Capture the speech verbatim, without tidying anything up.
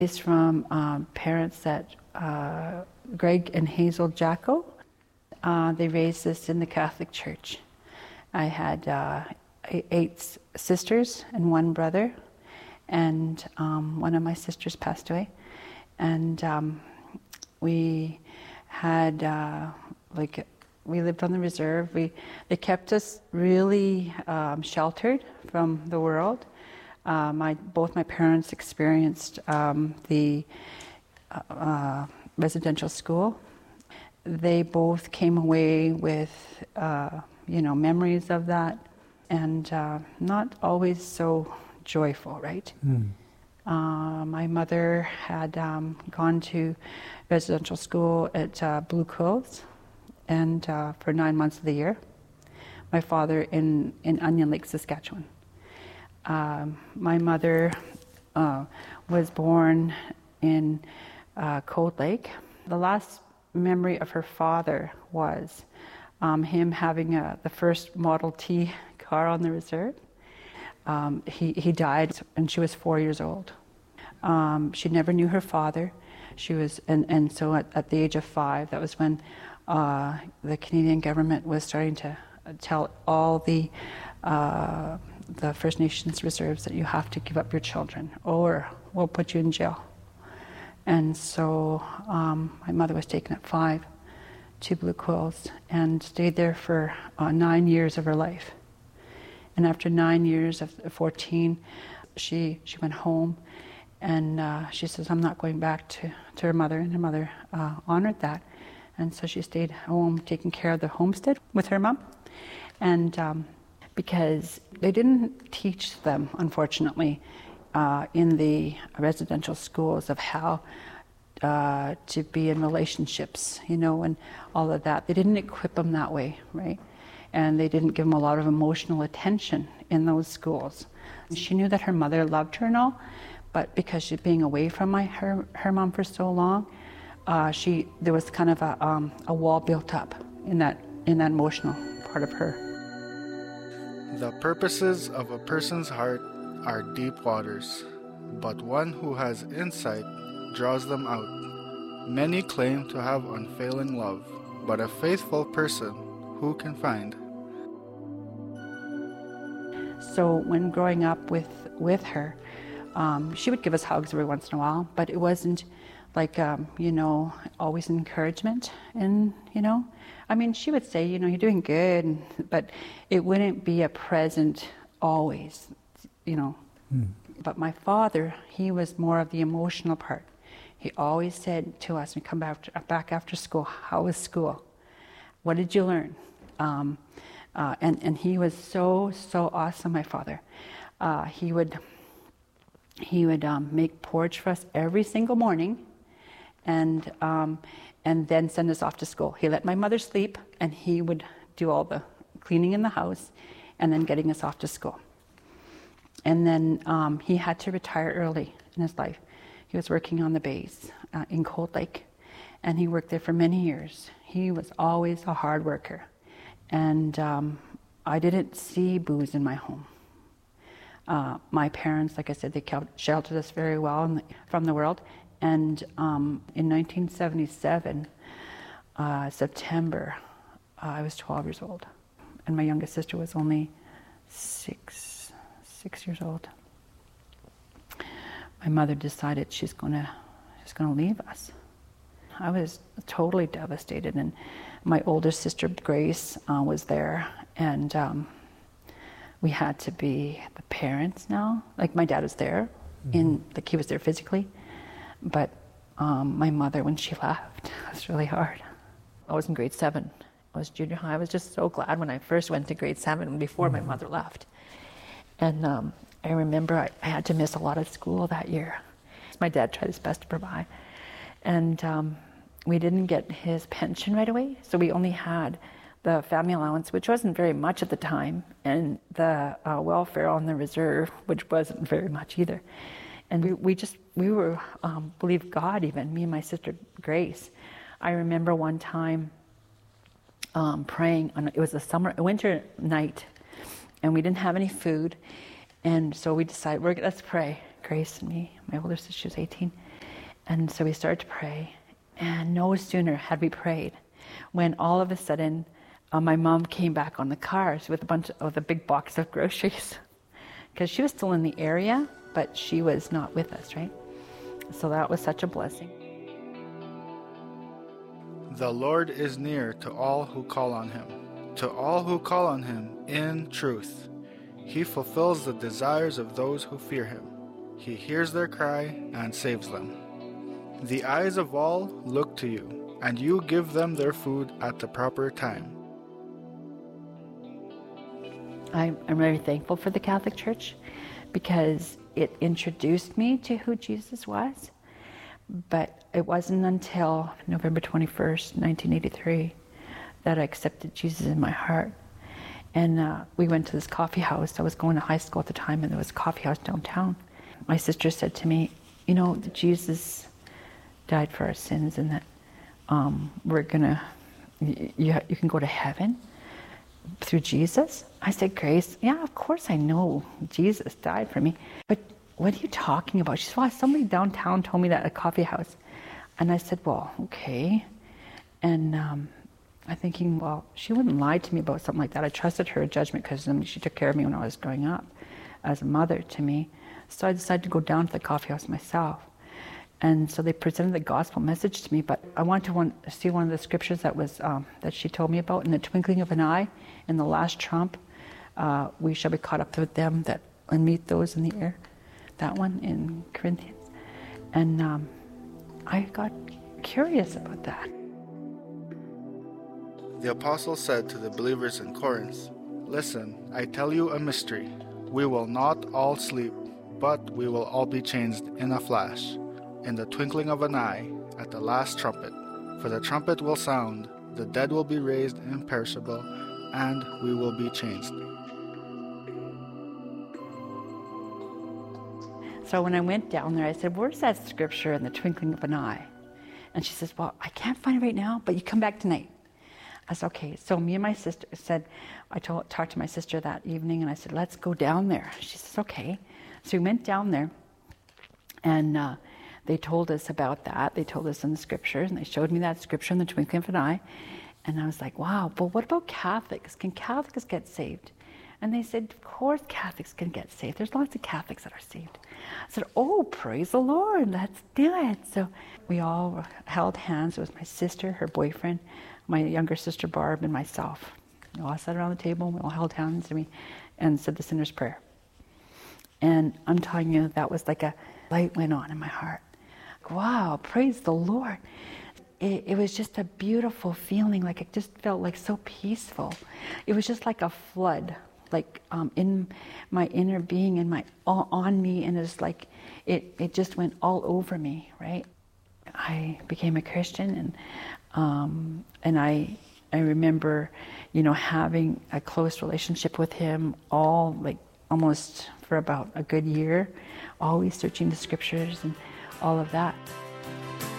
It's from um, parents that, uh, Greg and Hazel Jacko. Uh, they raised us in the Catholic Church. I had uh, eight sisters and one brother, and um, one of my sisters passed away. And um, we had, uh, like, we lived on the reserve. We, they kept us really um, sheltered from the world. Uh, my, both my parents experienced um, the uh, uh, residential school. They both came away with, uh, you know, memories of that, and uh, not always so joyful, right? Mm. Uh, my mother had um, gone to residential school at uh, Blue Quills, and uh, for nine months of the year. My father in, in Onion Lake, Saskatchewan. Um, my mother uh, was born in uh, Cold Lake. The last memory of her father was um, him having a, the first Model T car on the reserve. Um, he, he died and she was four years old. Um, she never knew her father. She was, and, and so at, at the age of five, that was when uh, the Canadian government was starting to tell all the uh, the First Nations reserves that you have to give up your children or we'll put you in jail. And so um, my mother was taken at five to Blue Quills and stayed there for uh, nine years of her life. And after nine years of fourteen, she she went home, and uh, she says, I'm not going back to, to her mother, and her mother uh, honored that. And so she stayed home taking care of the homestead with her mom. And um, because they didn't teach them, unfortunately, uh, in the residential schools of how uh, to be in relationships, you know, and all of that. They didn't equip them that way, right? And they didn't give them a lot of emotional attention in those schools. She knew that her mother loved her and all, but because she's being away from my her her mom for so long, uh, she there was kind of a um, a wall built up in that in that emotional part of her. The purposes of a person's heart are deep waters, but one who has insight draws them out. Many claim to have unfailing love, but a faithful person who can find? So when growing up with, with her, um, she would give us hugs every once in a while, but it wasn't like, um, you know, always encouragement. And, you know, I mean, she would say, you know, you're doing good, but it wouldn't be a present always, you know. Mm. But my father, he was more of the emotional part. He always said to us, when we come back, back after school, how was school? What did you learn? Um, uh, and, and he was so, so awesome, my father. Uh, he would, he would um, make porridge for us every single morning, and um, and then send us off to school. He let my mother sleep, and he would do all the cleaning in the house, and then getting us off to school. And then um, he had to retire early in his life. He was working on the base uh, in Cold Lake, and he worked there for many years. He was always a hard worker. And um, I didn't see booze in my home. Uh, my parents, like I said, they sheltered us very well in the, from the world. And um, in nineteen seventy-seven, uh, September, uh, I was twelve years old. And my youngest sister was only six, six years old. My mother decided she's gonna, she's gonna leave us. I was totally devastated, and my older sister Grace uh, was there, and um, we had to be the parents now. Like, my dad was there, mm-hmm. in like he was there physically, but um, my mother, when she left, it was really hard. I was in grade seven. I was junior high. I was just so glad when I first went to grade seven before mm-hmm. my mother left. And um, I remember I, I had to miss a lot of school that year. My dad tried his best to provide. And um, we didn't get his pension right away, so we only had the family allowance, which wasn't very much at the time, and the uh, welfare on the reserve, which wasn't very much either. And we, we just, we were, um, believed God even, me and my sister Grace. I remember one time um, praying, on, it was a summer, a winter night, and we didn't have any food, and so we decided, we're, let's pray, Grace and me, my older sister was eighteen, And so we started to pray. And no sooner had we prayed when all of a sudden uh, my mom came back on the cars with a bunch of, with a big box of groceries. Because she was still in the area, but she was not with us, right? So that was such a blessing. The Lord is near to all who call on him, to all who call on him in truth. He fulfills the desires of those who fear him. He hears their cry and saves them. The eyes of all look to you, and you give them their food at the proper time. I'm, I'm very thankful for the Catholic Church because it introduced me to who Jesus was. But it wasn't until November twenty-first, nineteen eighty-three, that I accepted Jesus in my heart. And uh, we went to this coffee house. I was going to high school at the time, and there was a coffee house downtown. My sister said to me, you know, that Jesus died for our sins, and that um, we're gonna, you, you can go to heaven through Jesus. I said, Grace, yeah, of course I know Jesus died for me, but what are you talking about? She said, well, somebody downtown told me that at a coffee house. And I said, well, okay. And um, I'm thinking, well, she wouldn't lie to me about something like that. I trusted her judgment because I mean, she took care of me when I was growing up as a mother to me. So I decided to go down to the coffee house myself. And so they presented the gospel message to me, but I wanted to want, see one of the scriptures that was um, that she told me about. In the twinkling of an eye, in the last trump, uh, we shall be caught up with them that and meet those in the air. That one in Corinthians. And um, I got curious about that. The apostle said to the believers in Corinth, listen, I tell you a mystery. We will not all sleep, but we will all be changed in a flash, in the twinkling of an eye, at the last trumpet. For the trumpet will sound, the dead will be raised imperishable, and we will be changed. So when I went down there, I said, where's that scripture in the twinkling of an eye? And she says, well, I can't find it right now, but you come back tonight. I said, okay. So me and my sister said, I told, talked to my sister that evening, and I said, let's go down there. She says, okay. So we went down there, and uh, they told us about that. They told us in the scriptures, and they showed me that scripture in the twinkling of an eye. And I was like, wow, but what about Catholics? Can Catholics get saved? And they said, of course Catholics can get saved. There's lots of Catholics that are saved. I said, oh, praise the Lord, let's do it. So we all held hands. It was my sister, her boyfriend, my younger sister Barb, and myself. We all sat around the table, and we all held hands, and we and said the sinner's prayer. And I'm telling you, that was like a light went on in my heart. Wow, praise the Lord. It, it was just a beautiful feeling, like it just felt like so peaceful. It was just like a flood, like um, in my inner being and my all on me, and it's like it it just went all over me, right? I became a Christian, and um, and I I remember, you know, having a close relationship with him, all like almost for about a good year, always searching the scriptures and all of that.